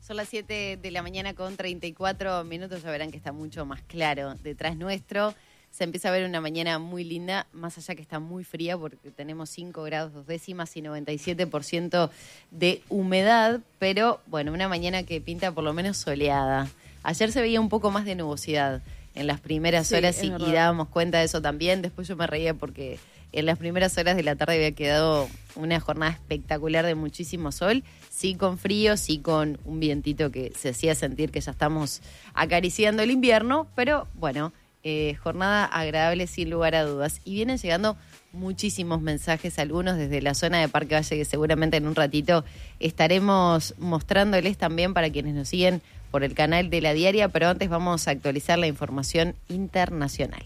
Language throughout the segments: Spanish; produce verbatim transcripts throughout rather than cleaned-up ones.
Son las siete de la mañana con treinta y cuatro minutos, ya verán que está mucho más claro detrás nuestro. Se empieza a ver una mañana muy linda, más allá que está muy fría porque tenemos cinco grados dos décimas y noventa y siete por ciento de humedad, pero bueno, una mañana que pinta por lo menos soleada. Ayer se veía un poco más de nubosidad en las primeras Sí, horas y, y dábamos cuenta de eso también. Después yo me reía porque en las primeras horas de la tarde había quedado una jornada espectacular de muchísimo sol, sí con frío, sí con un vientito que se hacía sentir que ya estamos acariciando el invierno, pero bueno, eh, jornada agradable sin lugar a dudas. Y vienen llegando muchísimos mensajes, algunos desde la zona de Parque Valle, que seguramente en un ratito estaremos mostrándoles también para quienes nos siguen por el canal de La Diaria, pero antes vamos a actualizar la información internacional.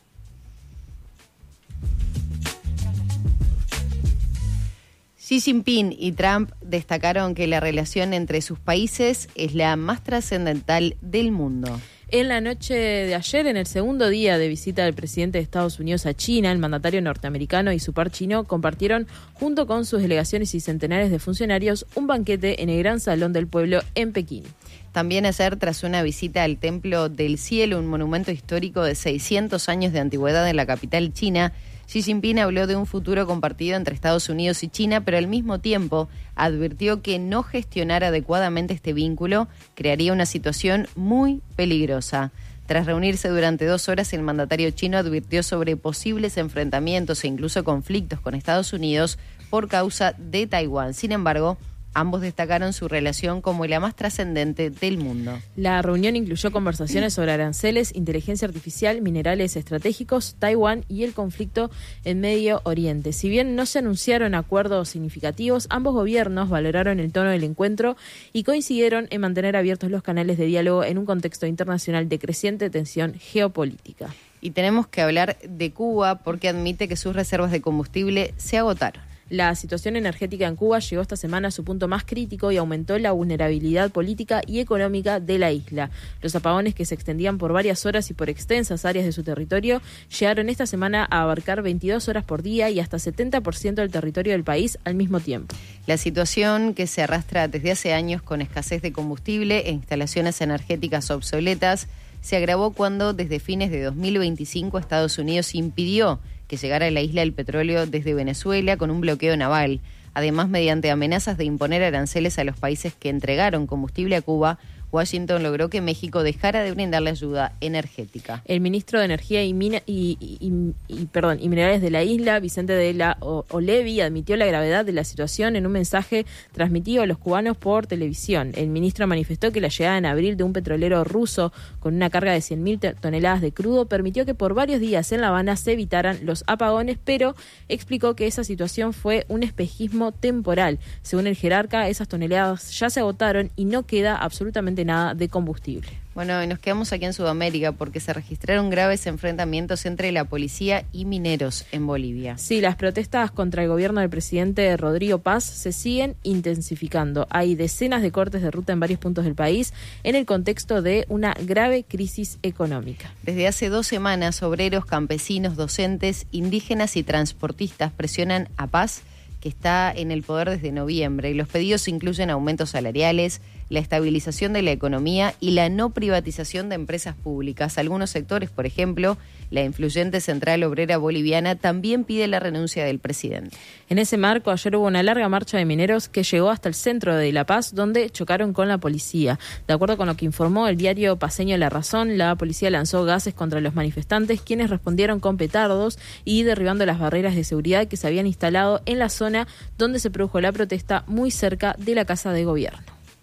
Xi Jinping y Trump destacaron que la relación entre sus países es la más trascendental del mundo. En la noche de ayer, en el segundo día de visita del presidente de Estados Unidos a China, el mandatario norteamericano y su par chino compartieron, junto con sus delegaciones y centenares de funcionarios, un banquete en el Gran Salón del Pueblo en Pekín. También ayer, tras una visita al Templo del Cielo, un monumento histórico de seiscientos años de antigüedad en la capital china, Xi Jinping habló de un futuro compartido entre Estados Unidos y China, pero al mismo tiempo advirtió que no gestionar adecuadamente este vínculo crearía una situación muy peligrosa. Tras reunirse durante dos horas, el mandatario chino advirtió sobre posibles enfrentamientos e incluso conflictos con Estados Unidos por causa de Taiwán. Sin embargo, ambos destacaron su relación como la más trascendente del mundo. La reunión incluyó conversaciones sobre aranceles, inteligencia artificial, minerales estratégicos, Taiwán y el conflicto en Medio Oriente. Si bien no se anunciaron acuerdos significativos, ambos gobiernos valoraron el tono del encuentro y coincidieron en mantener abiertos los canales de diálogo en un contexto internacional de creciente tensión geopolítica. Y tenemos que hablar de Cuba porque admite que sus reservas de combustible se agotaron. La situación energética en Cuba llegó esta semana a su punto más crítico y aumentó la vulnerabilidad política y económica de la isla. Los apagones, que se extendían por varias horas y por extensas áreas de su territorio, llegaron esta semana a abarcar veintidós horas por día y hasta setenta por ciento del territorio del país al mismo tiempo. La situación, que se arrastra desde hace años con escasez de combustible e instalaciones energéticas obsoletas, se agravó cuando desde fines de dos mil veinticinco Estados Unidos impidió que llegara a la isla el petróleo desde Venezuela con un bloqueo naval. Además, mediante amenazas de imponer aranceles a los países que entregaron combustible a Cuba, Washington logró que México dejara de brindarle ayuda energética. El ministro de Energía y, Mina, y, y, y, perdón, y Minerales de la isla, Vicente de la Olevi, admitió la gravedad de la situación en un mensaje transmitido a los cubanos por televisión. El ministro manifestó que la llegada en abril de un petrolero ruso con una carga de cien mil toneladas de crudo permitió que por varios días en La Habana se evitaran los apagones, pero explicó que esa situación fue un espejismo temporal. Según el jerarca, esas toneladas ya se agotaron y no queda absolutamente nada de combustible. Bueno, y nos quedamos aquí en Sudamérica porque se registraron graves enfrentamientos entre la policía y mineros en Bolivia. Sí, las protestas contra el gobierno del presidente Rodrigo Paz se siguen intensificando. Hay decenas de cortes de ruta en varios puntos del país en el contexto de una grave crisis económica. Desde hace dos semanas, obreros, campesinos, docentes, indígenas y transportistas presionan a Paz, que está en el poder desde noviembre, y los pedidos incluyen aumentos salariales, la estabilización de la economía y la no privatización de empresas públicas. Algunos sectores, por ejemplo, la influyente Central Obrera Boliviana, también pide la renuncia del presidente. En ese marco, ayer hubo una larga marcha de mineros que llegó hasta el centro de La Paz, donde chocaron con la policía. De acuerdo con lo que informó el diario paceño La Razón, la policía lanzó gases contra los manifestantes, quienes respondieron con petardos y derribando las barreras de seguridad que se habían instalado en la zona donde se produjo la protesta, muy cerca de la Casa de Gobierno.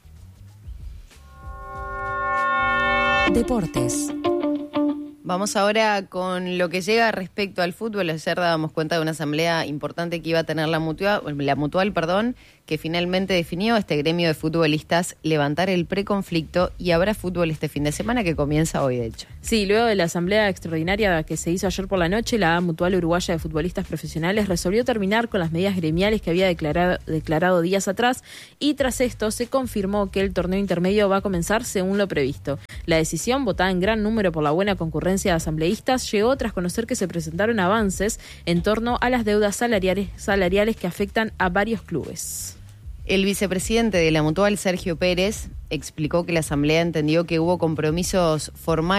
Deportes. Vamos ahora con lo que llega respecto al fútbol. Ayer dábamos cuenta de una asamblea importante que iba a tener la mutual, la mutual, perdón, que finalmente definió este gremio de futbolistas levantar el preconflicto, y habrá fútbol este fin de semana, que comienza hoy, de hecho. Sí, luego de la asamblea extraordinaria que se hizo ayer por la noche, la Mutual Uruguaya de Futbolistas Profesionales resolvió terminar con las medidas gremiales que había declarado, declarado días atrás, y tras esto se confirmó que el torneo intermedio va a comenzar según lo previsto. La decisión, votada en gran número por la buena concurrencia de asambleístas, llegó tras conocer que se presentaron avances en torno a las deudas salariales, salariales que afectan a varios clubes. El vicepresidente de la Mutual, Sergio Pérez, explicó que la Asamblea entendió que hubo compromisos formales